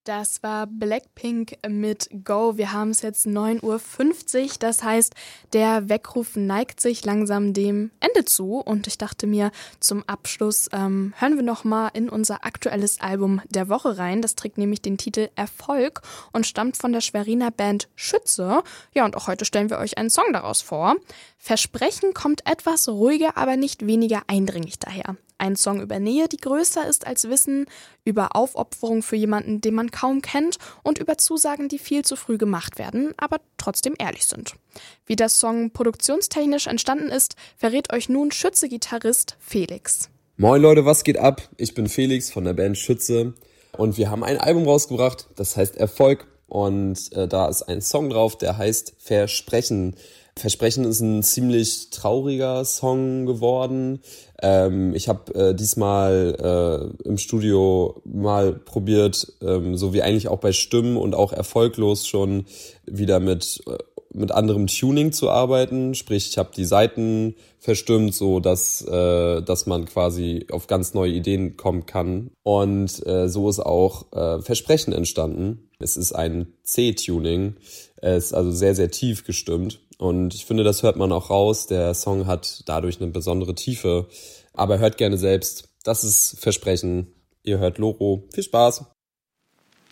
Das war Blackpink mit Go. Wir haben es jetzt 9:50 Uhr. Das heißt, der Weckruf neigt sich langsam dem Ende zu. Und ich dachte mir, zum Abschluss hören wir nochmal in unser aktuelles Album der Woche rein. Das trägt nämlich den Titel Erfolg und stammt von der Schweriner Band Schütze. Ja, und auch heute stellen wir euch einen Song daraus vor. Versprechen kommt etwas ruhiger, aber nicht weniger eindringlich daher. Ein Song über Nähe, die größer ist als Wissen, über Aufopferung für jemanden, den man kaum kennt und über Zusagen, die viel zu früh gemacht werden, aber trotzdem ehrlich sind. Wie der Song produktionstechnisch entstanden ist, verrät euch nun Schütze-Gitarrist Felix. Moin Leute, was geht ab? Ich bin Felix von der Band Schütze und wir haben ein Album rausgebracht, das heißt Erfolg und da ist ein Song drauf, der heißt Versprechen. Versprechen ist ein ziemlich trauriger Song geworden. Ich habe diesmal im Studio mal probiert, so wie eigentlich auch bei Stimmen und auch erfolglos schon wieder mit anderem Tuning zu arbeiten. Sprich, ich habe die Saiten verstimmt, so dass man quasi auf ganz neue Ideen kommen kann. Und so ist auch Versprechen entstanden. Es ist ein C-Tuning. Es ist also sehr, sehr tief gestimmt. Und ich finde, das hört man auch raus. Der Song hat dadurch eine besondere Tiefe. Aber hört gerne selbst. Das ist Versprechen. Ihr hört Loro. Viel Spaß!